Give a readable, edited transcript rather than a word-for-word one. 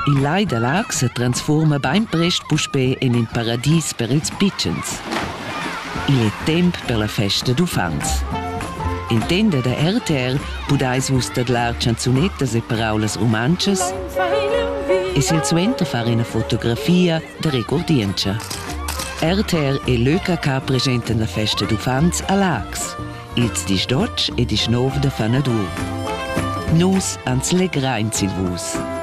Il lai da lag se transforma bain prest puspè in paradis per ils pitschens. Il è temp per la festa d'ufants. In tenda da RTR pudais vus tadlar canzunettas e paraulas romanches e sil suenter fare una fotografia da recordientscha. RTR e l'ÖKK presentan la festa d'ufants a Lags, ils 18 e 19 da Fanadur. Nus ans legrein sil vus.